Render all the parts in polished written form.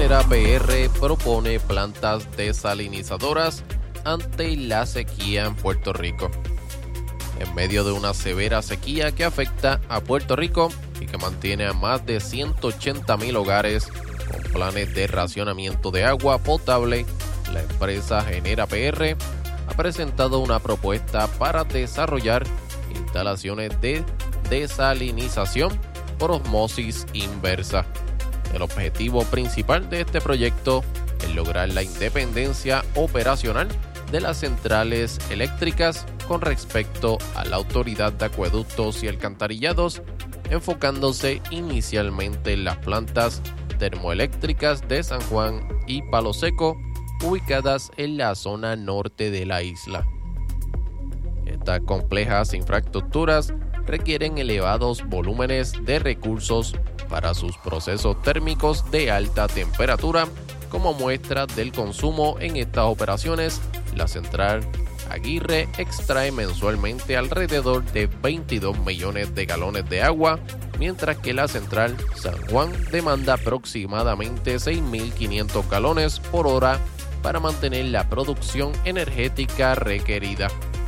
GeneraPR propone plantas desalinizadoras ante la sequía en Puerto Rico. En medio de una severa sequía que afecta a Puerto Rico y que mantiene a más de 180,000 hogares con planes de racionamiento de agua potable, la empresa GeneraPR ha presentado una propuesta para desarrollar instalaciones de desalinización por osmosis inversa. El objetivo principal de este proyecto es lograr la independencia operacional de las centrales eléctricas con respecto a la Autoridad de Acueductos y Alcantarillados, enfocándose inicialmente en las plantas termoeléctricas de San Juan y Palo Seco, ubicadas en la zona norte de la isla. Estas complejas infraestructuras requieren elevados volúmenes de recursos para sus procesos térmicos de alta temperatura. Como muestra del consumo en estas operaciones, la central Aguirre extrae mensualmente alrededor de 22 millones de galones de agua, mientras que la central San Juan demanda aproximadamente 6.500 galones por hora para mantener la producción energética requerida.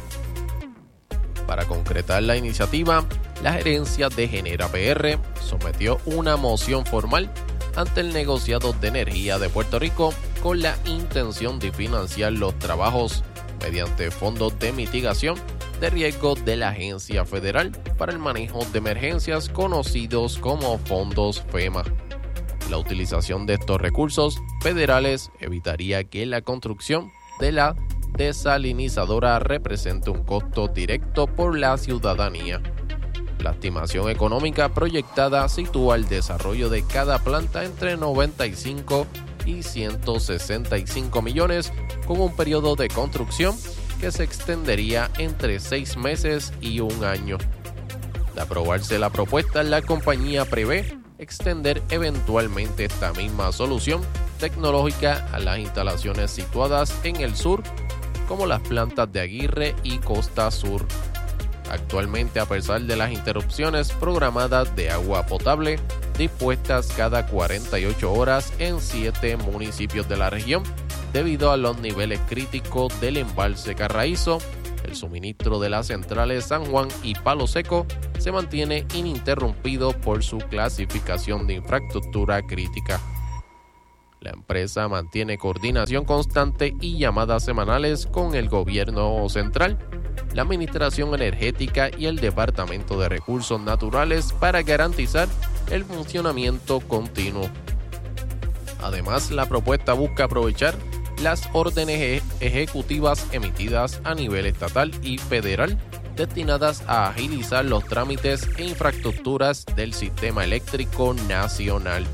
Para concretar la iniciativa, la gerencia de GeneraPR sometió una moción formal ante el negociado de energía de Puerto Rico con la intención de financiar los trabajos mediante fondos de mitigación de riesgo de la Agencia Federal para el Manejo de Emergencias, conocidos como fondos FEMA. La utilización de estos recursos federales evitaría que la construcción de la desalinizadora represente un costo directo por la ciudadanía. La estimación económica proyectada sitúa el desarrollo de cada planta entre 95 y 165 millones, con un periodo de construcción que se extendería entre 6 meses y un año. De aprobarse la propuesta, la compañía prevé extender eventualmente esta misma solución tecnológica a las instalaciones situadas en el sur, como las plantas de Aguirre y Costa Sur. Actualmente, a pesar de las interrupciones programadas de agua potable dispuestas cada 48 horas en 7 municipios de la región, debido a los niveles críticos del embalse Carraízo, el suministro de las centrales San Juan y Palo Seco se mantiene ininterrumpido por su clasificación de infraestructura crítica. La empresa mantiene coordinación constante y llamadas semanales con el gobierno central, la Administración Energética y el Departamento de Recursos Naturales para garantizar el funcionamiento continuo. Además, la propuesta busca aprovechar las órdenes ejecutivas emitidas a nivel estatal y federal destinadas a agilizar los trámites e infraestructuras del sistema eléctrico nacional.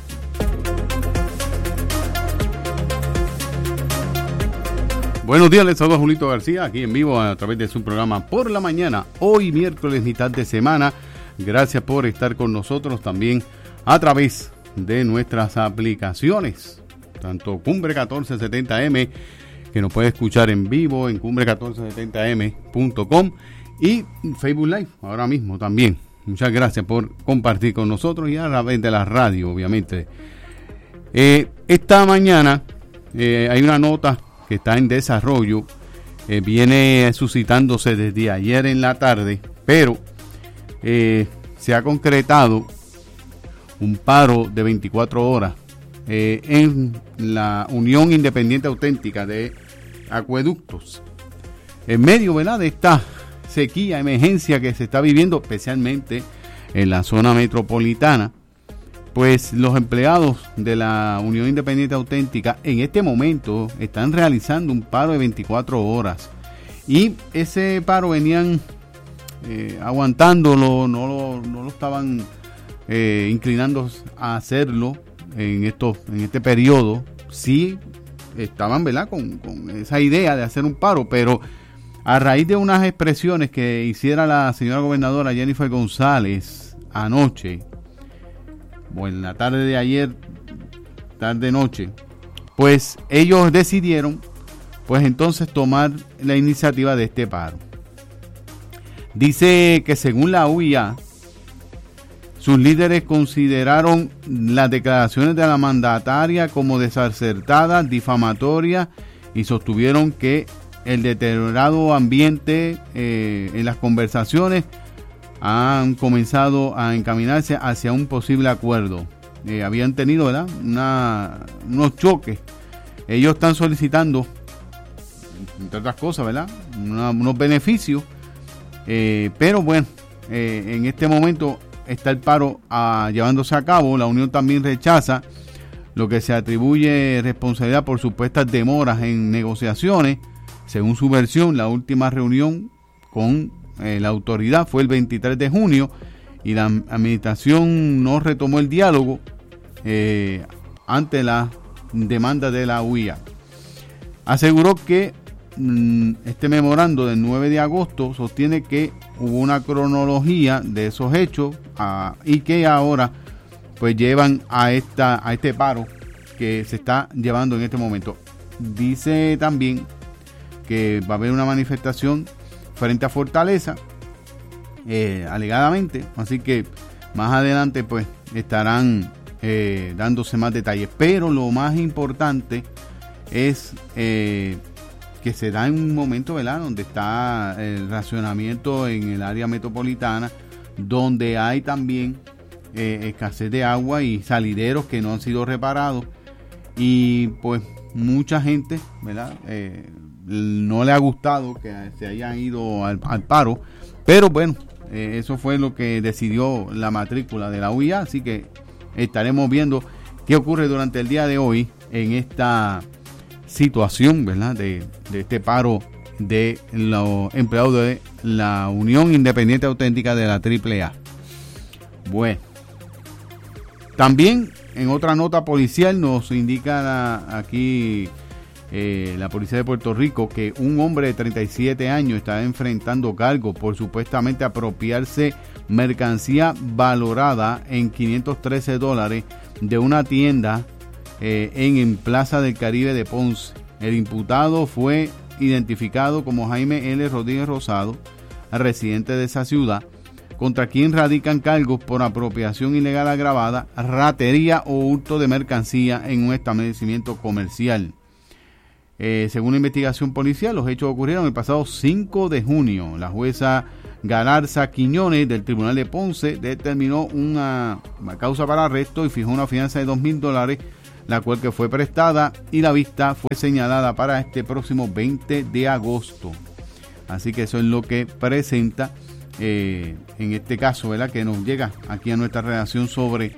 Buenos días, les saluda Julito García, aquí en vivo a través de su programa Por la Mañana, hoy miércoles, mitad de semana. Gracias por estar con nosotros también a través de nuestras aplicaciones, tanto Cumbre 1470M, que nos puede escuchar en vivo en cumbre1470m.com, y Facebook Live, ahora mismo también. Muchas gracias por compartir con nosotros y a través de la radio, obviamente. Esta mañana hay una nota que está en desarrollo, viene suscitándose desde ayer en la tarde, pero se ha concretado un paro de 24 horas en la Unión Independiente Auténtica de Acueductos, en medio, ¿verdad?, de esta sequía, emergencia que se está viviendo, especialmente en la zona metropolitana. Pues los empleados de la Unión Independiente Auténtica en este momento están realizando un paro de 24 horas. Y ese paro venían aguantándolo, no lo estaban inclinando a hacerlo en este periodo. Sí estaban, ¿verdad?, con esa idea de hacer un paro, pero a raíz de unas expresiones que hiciera la señora gobernadora Jennifer González anoche, o en la tarde de ayer, tarde-noche, pues ellos decidieron, pues entonces tomar la iniciativa de este paro. Dice que según la UIA, Sus líderes consideraron las declaraciones de la mandataria como desacertadas, difamatorias, y sostuvieron que el deteriorado ambiente en las conversaciones han comenzado a encaminarse hacia un posible acuerdo. Habían tenido, ¿verdad?, unos choques. Ellos están solicitando, entre otras cosas, ¿verdad?, unos beneficios, pero bueno, en este momento está el paro llevándose a cabo. La Unión también rechaza lo que se atribuye responsabilidad por supuestas demoras en negociaciones. Según su versión, la última reunión con la autoridad fue el 23 de junio y la administración no retomó el diálogo ante la demanda de la UIA. Aseguró que este memorando del 9 de agosto sostiene que hubo una cronología de esos hechos y que ahora pues llevan a este paro que se está llevando en este momento. Dice también que va a haber una manifestación frente a Fortaleza, alegadamente, así que más adelante pues estarán dándose más detalles, pero lo más importante es que se da en un momento, ¿verdad?, donde está el racionamiento en el área metropolitana, donde hay también escasez de agua y salideros que no han sido reparados, y pues mucha gente, ¿verdad?, no le ha gustado que se hayan ido al paro, pero bueno, eso fue lo que decidió la matrícula de la UIA, así que estaremos viendo qué ocurre durante el día de hoy en esta situación, ¿verdad?, de este paro de los empleados de la Unión Independiente Auténtica de la AAA. Bueno, también en otra nota policial nos indica aquí la policía de Puerto Rico que un hombre de 37 años está enfrentando cargos por supuestamente apropiarse mercancía valorada en $513 de una tienda en Plaza del Caribe de Ponce. El imputado fue identificado como Jaime L. Rodríguez Rosado, residente de esa ciudad, contra quien radican cargos por apropiación ilegal agravada, ratería o hurto de mercancía en un establecimiento comercial. Según la investigación policial, los hechos ocurrieron el pasado 5 de junio. La jueza Galarza Quiñones del Tribunal de Ponce determinó una causa para arresto y fijó una fianza de $2,000, la cual que fue prestada, y la vista fue señalada para este próximo 20 de agosto. Así que eso es lo que presenta en este caso, ¿verdad?, que nos llega aquí a nuestra redacción sobre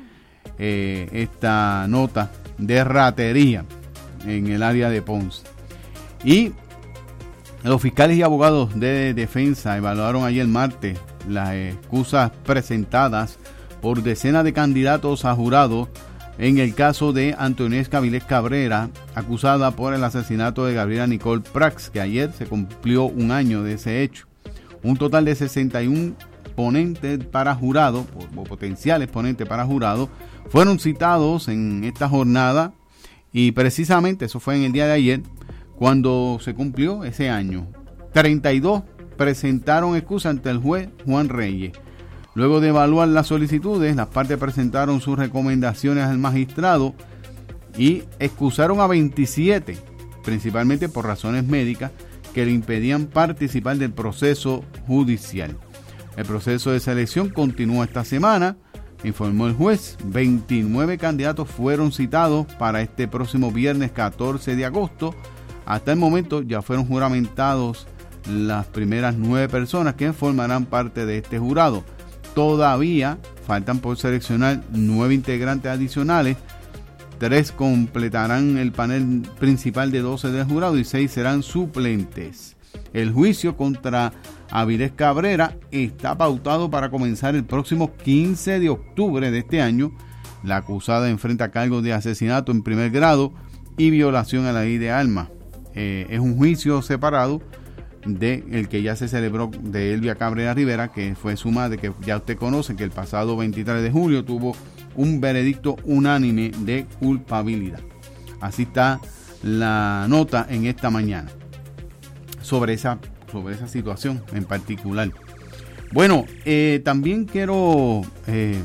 esta nota de ratería en el área de Ponce. Y los fiscales y abogados de defensa evaluaron ayer martes las excusas presentadas por decenas de candidatos a jurado en el caso de Antoniesca Vilés Cabrera, acusada por el asesinato de Gabriela Nicole Prax, que ayer se cumplió un año de ese hecho. Un total de 61 ponentes para jurado, o potenciales ponentes para jurado, fueron citados en esta jornada, y precisamente eso fue en el día de ayer, cuando se cumplió ese año. 32 presentaron excusa ante el juez Juan Reyes. Luego de evaluar las solicitudes, las partes presentaron sus recomendaciones al magistrado y excusaron a 27, principalmente por razones médicas que le impedían participar del proceso judicial. El proceso de selección continúa esta semana, informó el juez. 29 candidatos fueron citados para este próximo viernes 14 de agosto. Hasta el momento ya fueron juramentados las primeras 9 personas que formarán parte de este jurado. Todavía faltan por seleccionar 9 integrantes adicionales. 3 completarán el panel principal de 12 del jurado y 6 serán suplentes. El juicio contra Avilés Cabrera está pautado para comenzar el próximo 15 de octubre de este año. La acusada enfrenta cargos de asesinato en primer grado y violación a la ley de armas. Es un juicio separado del que ya se celebró de Elvia Cabrera Rivera, que fue su madre, que ya usted conoce, que el pasado 23 de julio tuvo un veredicto unánime de culpabilidad. Así está la nota en esta mañana sobre esa situación en particular. Bueno, también quiero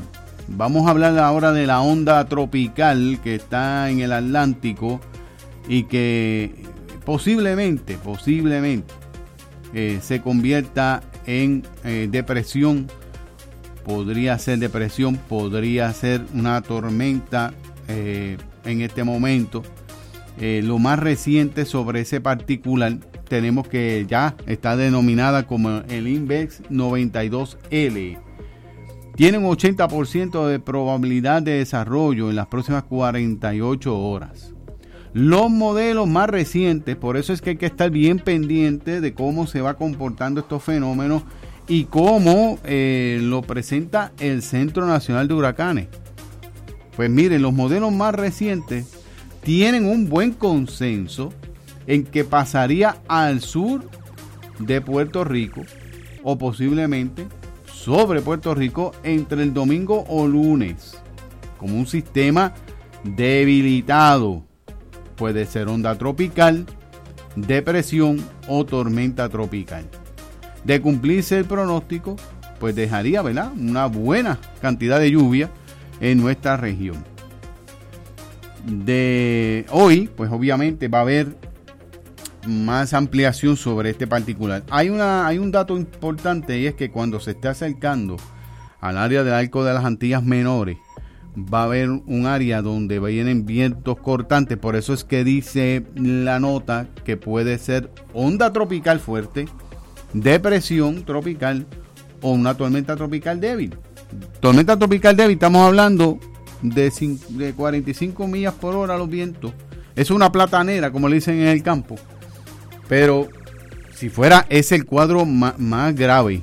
Vamos a hablar ahora de la onda tropical que está en el Atlántico y que posiblemente se convierta en depresión. Podría ser depresión, podría ser una tormenta en este momento. Lo más reciente sobre ese particular tenemos que ya está denominada como el Invex 92L. Tiene un 80% de probabilidad de desarrollo en las próximas 48 horas. Los modelos más recientes, por eso es que hay que estar bien pendiente de cómo se va comportando estos fenómenos y cómo lo presenta el Centro Nacional de Huracanes. Pues miren, los modelos más recientes tienen un buen consenso en que pasaría al sur de Puerto Rico o posiblemente sobre Puerto Rico entre el domingo o lunes, como un sistema debilitado. Puede ser onda tropical, depresión o tormenta tropical. De cumplirse el pronóstico, pues dejaría, ¿verdad?, una buena cantidad de lluvia en nuestra región. De hoy, pues obviamente va a haber más ampliación sobre este particular. Hay un dato importante, y es que cuando se esté acercando al área del Arco de las Antillas Menores, va a haber un área donde vienen vientos cortantes. Por eso es que dice la nota que puede ser onda tropical fuerte, depresión tropical o una tormenta tropical débil. Tormenta tropical débil, estamos hablando de 45 millas por hora los vientos. Es una platanera, como le dicen en el campo. Pero si fuera ese el cuadro más grave,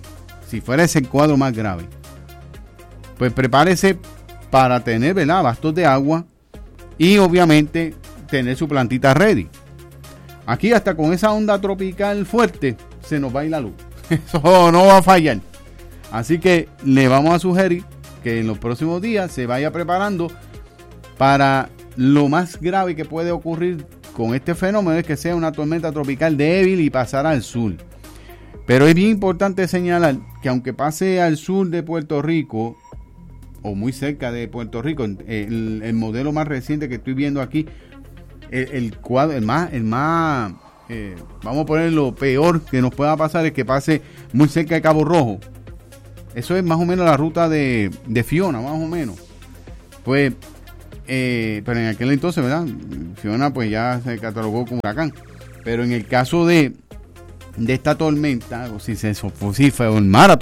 pues prepárese para tener, ¿verdad?, bastos de agua y obviamente tener su plantita ready. Aquí hasta con esa onda tropical fuerte se nos va a ir la luz. Eso no va a fallar. Así que le vamos a sugerir que en los próximos días se vaya preparando para lo más grave que puede ocurrir con este fenómeno, es que sea una tormenta tropical débil y pasar al sur. Pero es bien importante señalar que aunque pase al sur de Puerto Rico o muy cerca de Puerto Rico, el modelo más reciente que estoy viendo aquí, el más vamos a poner lo peor que nos pueda pasar es que pase muy cerca de Cabo Rojo. Eso es más o menos la ruta de Fiona, más o menos. Pues pero en aquel entonces, ¿verdad?, Fiona pues ya se catalogó como huracán. Pero en el caso de esta tormenta, o si se formara,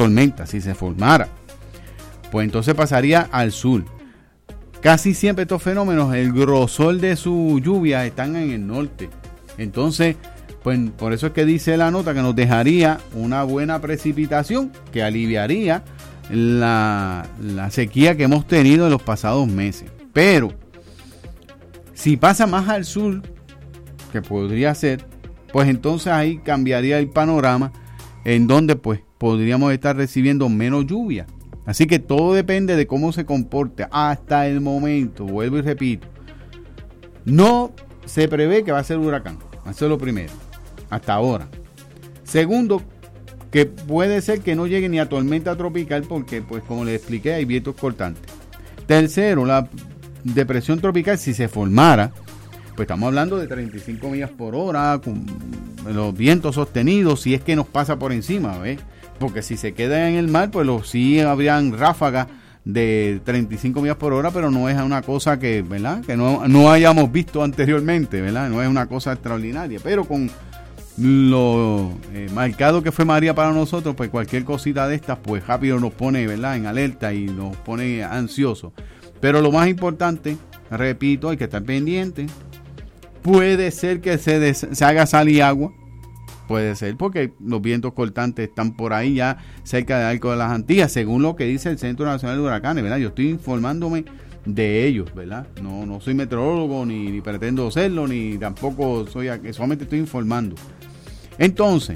pues entonces pasaría al sur. Casi siempre estos fenómenos, el grosor de su lluvia están en el norte. Entonces, pues por eso es que dice la nota que nos dejaría una buena precipitación que aliviaría la sequía que hemos tenido en los pasados meses. Pero si pasa más al sur, que podría ser, pues entonces ahí cambiaría el panorama, en donde pues podríamos estar recibiendo menos lluvia. Así que todo depende de cómo se comporte. Hasta el momento, vuelvo y repito, no se prevé que va a ser huracán. Eso es lo primero, hasta ahora. Segundo, que puede ser que no llegue ni a tormenta tropical porque, pues como les expliqué, hay vientos cortantes. Tercero, la depresión tropical, si se formara, pues estamos hablando de 35 millas por hora, con los vientos sostenidos, si es que nos pasa por encima, ¿ves? Porque si se queda en el mar, pues sí habrían ráfagas de 35 millas por hora, pero no es una cosa que, ¿verdad?, que no hayamos visto anteriormente, ¿verdad? No es una cosa extraordinaria, pero con lo marcado que fue María para nosotros, pues cualquier cosita de estas, pues rápido nos pone, ¿verdad?, en alerta y nos pone ansiosos. Pero lo más importante, repito, hay que estar pendiente. Puede ser que se haga sal y agua. Puede ser porque los vientos cortantes están por ahí ya cerca del Arco de las Antillas, según lo que dice el Centro Nacional de Huracanes, ¿verdad? Yo estoy informándome de ellos, ¿verdad? No soy meteorólogo, ni pretendo serlo, ni tampoco solamente estoy informando. Entonces,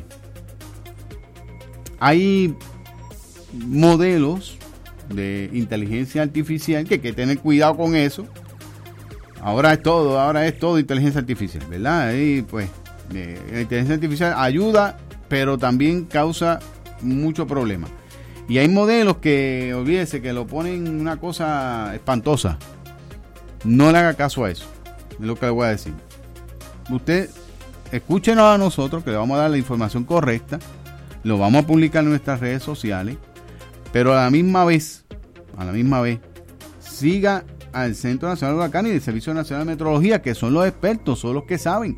hay modelos de inteligencia artificial que hay que tener cuidado con eso. Ahora es todo inteligencia artificial, ¿verdad? Y pues la inteligencia artificial ayuda, pero también causa mucho problema. Y hay modelos que, olvídese, que lo ponen una cosa espantosa. No le haga caso a eso, es lo que le voy a decir. Usted, escúchenos a nosotros, que le vamos a dar la información correcta, lo vamos a publicar en nuestras redes sociales, pero a la misma vez, siga al Centro Nacional de Huracanes y el Servicio Nacional de Meteorología, que son los expertos, son los que saben.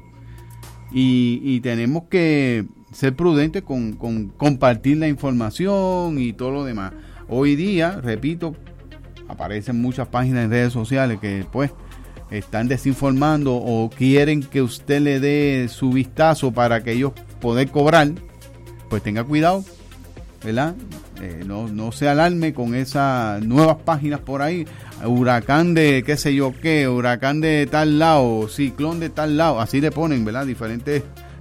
Y tenemos que ser prudentes con compartir la información y todo lo demás. Hoy día, repito, aparecen muchas páginas en redes sociales que pues están desinformando o quieren que usted le dé su vistazo para que ellos puedan cobrar. Pues tenga cuidado, ¿verdad? No se alarme con esas nuevas páginas por ahí. Huracán de qué sé yo qué, huracán de tal lado, ciclón de tal lado. Así le ponen, ¿verdad? Diferentes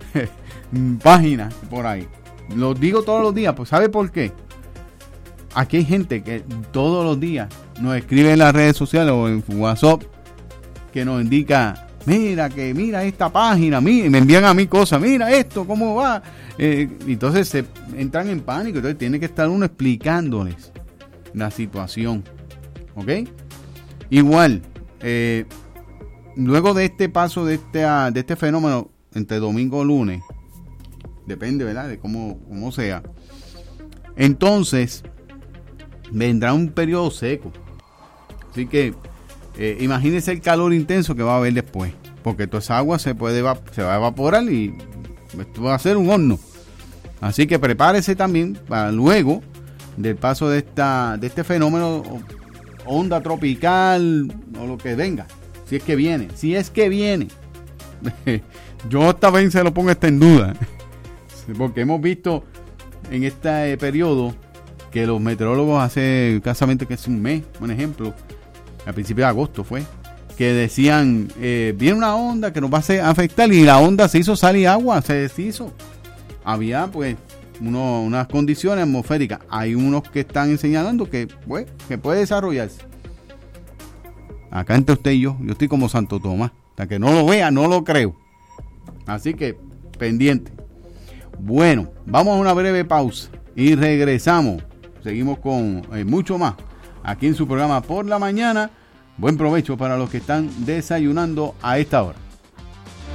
páginas por ahí. Lo digo todos los días, pues ¿sabe por qué? Aquí hay gente que todos los días nos escribe en las redes sociales o en WhatsApp que nos indica, mira esta página, me envían a mí cosas, mira esto, cómo va. Entonces se entran en pánico, entonces tiene que estar uno explicándoles la situación, ¿ok? Igual, luego de este paso de este fenómeno entre domingo y lunes, depende, ¿verdad?, de cómo sea, entonces vendrá un periodo seco, así que imagínense el calor intenso que va a haber después, porque toda esa agua se va a evaporar y esto va a ser un horno. Así que prepárese también para luego del paso de este fenómeno, onda tropical o lo que venga, si es que viene. Yo esta vez se lo pongo en duda, porque hemos visto en este periodo que los meteorólogos hace escasamente que es un mes, un ejemplo, a principios de agosto fue, que decían, viene una onda que nos va a afectar, y la onda se hizo sal y agua, se deshizo. Había pues unas condiciones atmosféricas. Hay unos que están señalando que puede desarrollarse. Acá entre usted y yo estoy como Santo Tomás. Hasta que no lo vea, no lo creo. Así que, pendiente. Bueno, vamos a una breve pausa y regresamos. Seguimos con mucho más aquí en su programa Por la Mañana. Buen provecho para los que están desayunando a esta hora.